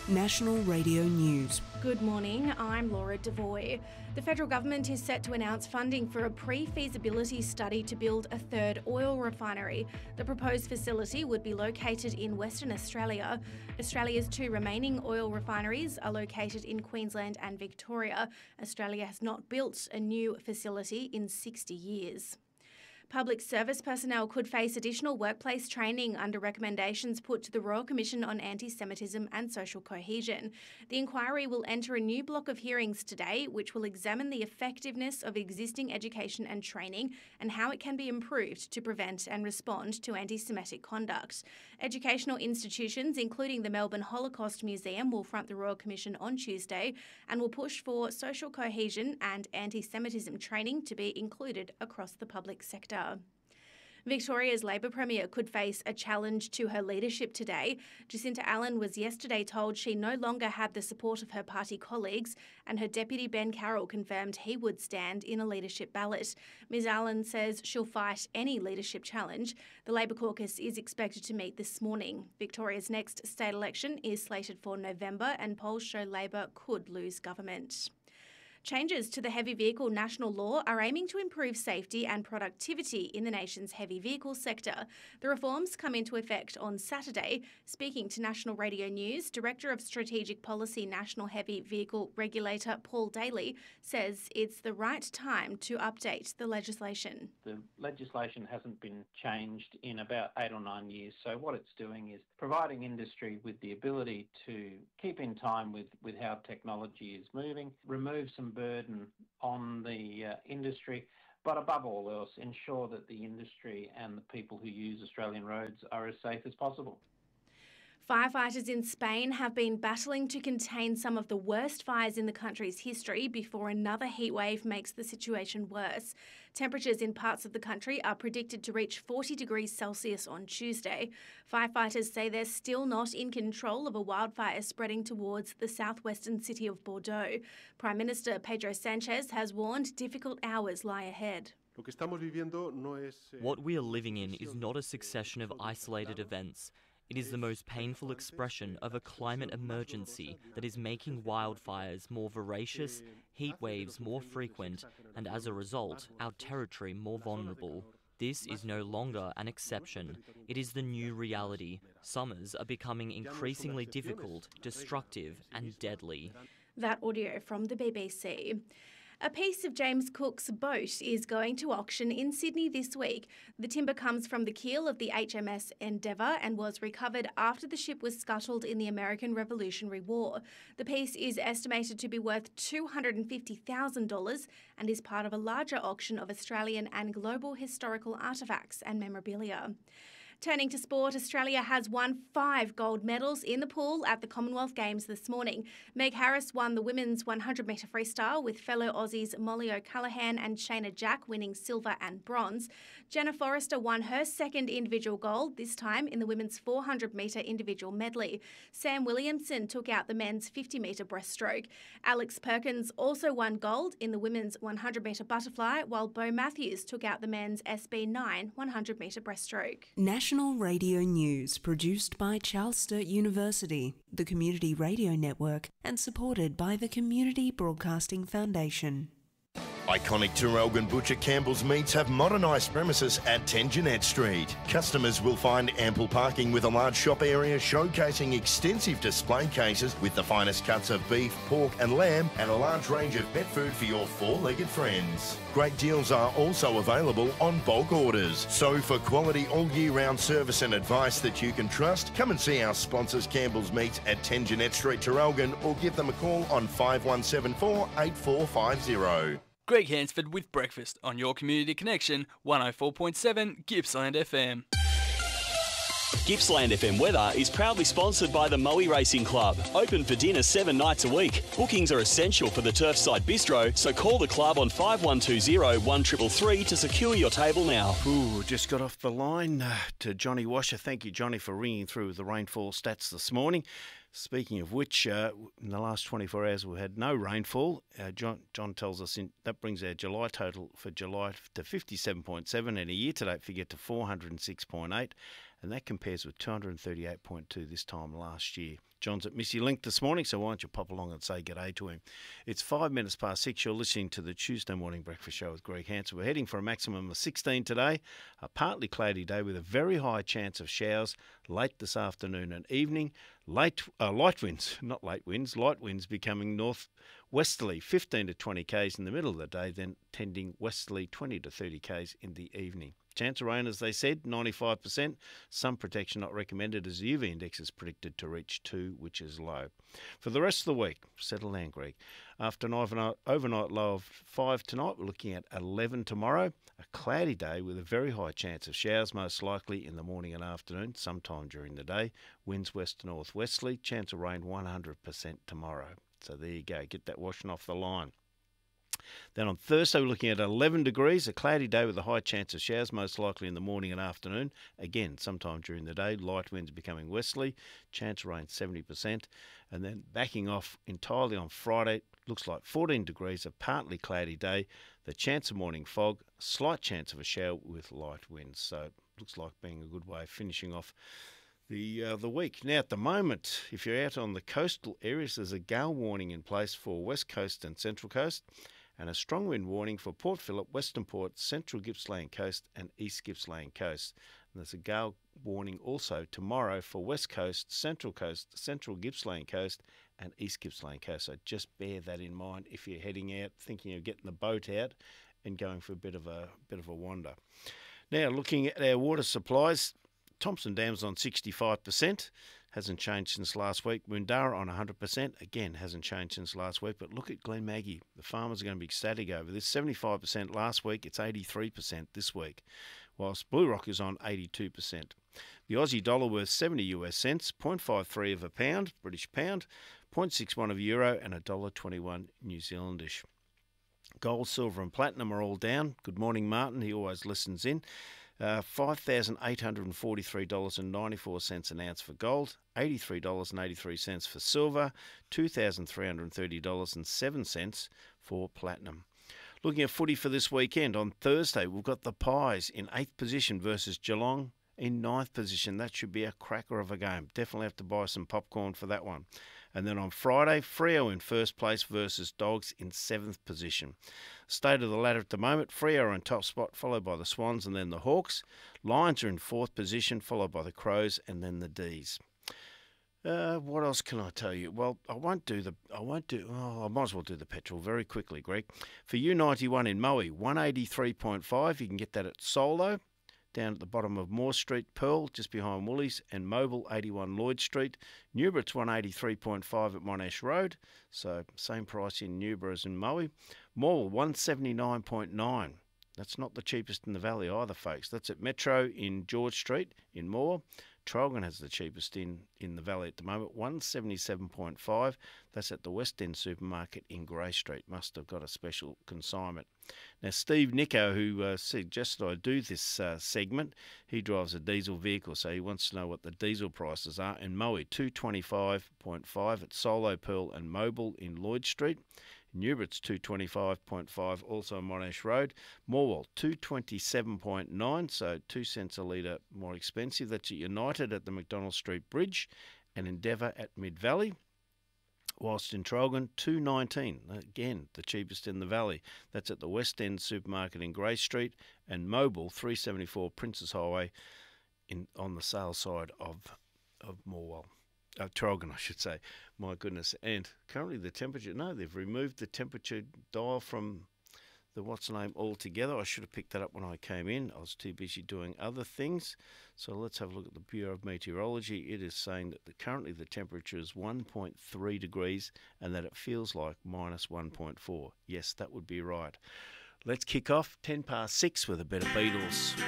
National Radio News. Good morning, I'm Laura Devoy. The federal government is set to announce funding for a pre-feasibility study to build a third oil refinery. The proposed facility would be located in Western Australia. Australia's two remaining oil refineries are located in Queensland and Victoria. Australia has not built a new facility in 60 years. Public service personnel could face additional workplace training under recommendations put to the Royal Commission on Anti-Semitism and Social Cohesion. The inquiry will enter a new block of hearings today, which will examine the effectiveness of existing education and training and how it can be improved to prevent and respond to anti-Semitic conduct. Educational institutions, including the Melbourne Holocaust Museum, will front the Royal Commission on Tuesday and will push for social cohesion and anti-Semitism training to be included across the public sector. Victoria's Labor Premier could face a challenge to her leadership today. Jacinta Allen was yesterday told she no longer had the support of her party colleagues, and her deputy Ben Carroll confirmed he would stand in a leadership ballot. Ms Allen says she'll fight any leadership challenge. The Labor caucus is expected to meet this morning. Victoria's next state election is slated for November, and polls show Labor could lose government. Changes to the heavy vehicle national law are aiming to improve safety and productivity in the nation's heavy vehicle sector. The reforms come into effect on Saturday. Speaking to National Radio News, Director of Strategic Policy National Heavy Vehicle Regulator Paul Daly says it's the right time to update the legislation. The legislation hasn't been changed in about 8 or 9 years, so what it's doing is providing industry with the ability to keep in time with how technology is moving, remove some burden on the industry, but above all else, ensure that the industry and the people who use Australian roads are as safe as possible. Firefighters in Spain have been battling to contain some of the worst fires in the country's history before another heatwave makes the situation worse. Temperatures in parts of the country are predicted to reach 40 degrees Celsius on Tuesday. Firefighters say they're still not in control of a wildfire spreading towards the southwestern city of Bordeaux. Prime Minister Pedro Sanchez has warned difficult hours lie ahead. What we are living in is not a succession of isolated events. It is the most painful expression of a climate emergency that is making wildfires more voracious, heat waves more frequent, and as a result, our territory more vulnerable. This is no longer an exception. It is the new reality. Summers are becoming increasingly difficult, destructive, and deadly. That audio from the BBC. A piece of James Cook's boat is going to auction in Sydney this week. The timber comes from the keel of the HMS Endeavour and was recovered after the ship was scuttled in the American Revolutionary War. The piece is estimated to be worth $250,000 and is part of a larger auction of Australian and global historical artefacts and memorabilia. Turning to sport, Australia has won 5 gold medals in the pool at the Commonwealth Games this morning. Meg Harris won the women's 100-metre freestyle with fellow Aussies Molly O'Callaghan and Shayna Jack winning silver and bronze. Jenna Forrester won her second individual gold, this time in the women's 400-metre individual medley. Sam Williamson took out the men's 50-metre breaststroke. Alex Perkins also won gold in the women's 100-metre butterfly, while Bo Matthews took out the men's SB9 100-metre breaststroke. National Radio News, produced by Charles Sturt University, the Community Radio Network, and supported by the Community Broadcasting Foundation. Iconic Traralgon Butcher Campbell's Meats have modernised premises at 10 Jeanette Street. Customers will find ample parking with a large shop area showcasing extensive display cases with the finest cuts of beef, pork and lamb and a large range of pet food for your four-legged friends. Great deals are also available on bulk orders. So for quality all-year-round service and advice that you can trust, come and see our sponsors Campbell's Meats at 10 Jeanette Street, Traralgon, or give them a call on 5174 8450. Greg Hansford with breakfast on your Community Connection 104.7 Gippsland FM. Gippsland FM weather is proudly sponsored by the Moe Racing Club. Open for dinner 7 nights a week. Bookings are essential for the Turfside Bistro, so call the club on 5120 1333 to secure your table now. Ooh, just got off the line to Johnny Washer. Thank you, Johnny, for ringing through the rainfall stats this morning. Speaking of which, in the last 24 hours we've had no rainfall. John tells us that brings our July total for July to 57.7 and a year-to-date figure to 406.8. and that compares with 238.2 this time last year. John's at Missy Link this morning, so why don't you pop along and say g'day to him. It's 5 minutes past 6. You're listening to the Tuesday Morning Breakfast Show with Greg Hansen. We're heading for a maximum of 16 today, a partly cloudy day with a very high chance of showers late this afternoon and evening. Light winds becoming northwesterly 15 to 20 k's in the middle of the day, then tending westerly 20 to 30 k's in the evening. Chance of rain, as they said, 95%. Some protection not recommended as the UV index is predicted to reach 2, which is low. For the rest of the week, settle down, Greg. After an overnight low of 5 tonight, we're looking at 11 tomorrow. A cloudy day with a very high chance of showers, most likely in the morning and afternoon, sometime during the day. Winds west to northwesterly. Chance of rain 100% tomorrow. So there you go. Get that washing off the line. Then on Thursday, we're looking at 11 degrees, a cloudy day with a high chance of showers, most likely in the morning and afternoon. Again, sometime during the day, light winds becoming westerly, chance of rain 70%. And then backing off entirely on Friday, looks like 14 degrees, a partly cloudy day, the chance of morning fog, slight chance of a shower with light winds. So it looks like being a good way of finishing off the week. Now, at the moment, if you're out on the coastal areas, there's a gale warning in place for West Coast and Central Coast, and a strong wind warning for Port Phillip, Western Port, Central Gippsland Coast and East Gippsland Coast. And there's a gale warning also tomorrow for West Coast, Central Gippsland Coast and East Gippsland Coast. So just bear that in mind if you're heading out, thinking of getting the boat out and going for a bit of a wander. Now, looking at our water supplies, Thompson Dam's on 65%. Hasn't changed since last week. Moondara on 100%. Again, hasn't changed since last week. But look at Glen Maggie. The farmers are going to be ecstatic over this. 75% last week. It's 83% this week. Whilst Blue Rock is on 82%. The Aussie dollar worth 70 US cents, 0.53 of a pound, British pound, 0.61 of a euro, and $1.21 New Zealandish. Gold, silver, and platinum are all down. Good morning, Martin. He always listens in. $5,843.94 an ounce for gold, $83.83 for silver, $2,330.07 for platinum. Looking at footy for this weekend, on Thursday we've got the Pies in 8th position versus Geelong in 9th position. That should be a cracker of a game. Definitely have to buy some popcorn for that one. And then on Friday, Freo in first place versus Dogs in 7th position. State of the ladder at the moment, Freo are in top spot, followed by the Swans and then the Hawks. Lions are in 4th position, followed by the Crows and then the D's. What else can I tell you? Well, I might as well do the petrol very quickly, Greg. For U91 in Moe, 183.5. You can get that at Solo, down at the bottom of Moore Street, Pearl, just behind Woolies, and Mobile, 81 Lloyd Street. Newborough, it's 183.5 at Monash Road, so same price in Newborough as in Moe. Morwell, 179.9. That's not the cheapest in the valley either, folks. That's at Metro in George Street in Morwell. Traralgon has the cheapest in the valley at the moment, 177.5. That's at the West End Supermarket in Grey Street. Must have got a special consignment. Now, Steve Nico, who suggested I do this segment, he drives a diesel vehicle, so he wants to know what the diesel prices are. In Moe, 225.5 at Solo, Pearl and Mobile in Lloyd Street. Newborough's 225.5, also on Monash Road. Morwell, 227.9, so 2 cents a litre more expensive. That's at United at the McDonald Street Bridge and Endeavour at Mid-Valley. Whilst in Traralgon, 219, again, the cheapest in the valley. That's at the West End Supermarket in Grey Street, and Mobile, 374 Princes Highway on the sales side of Morwell. Traralgon, I should say. My goodness. And currently the temperature, no, they've removed the temperature dial from the what's the name altogether. I should have picked that up when I came in. I was too busy doing other things. So let's have a look at the Bureau of Meteorology. It is saying that currently the temperature is 1.3 degrees and that it feels like minus 1.4. Yes, that would be right. Let's kick off 6:10 with a bit of Beatles.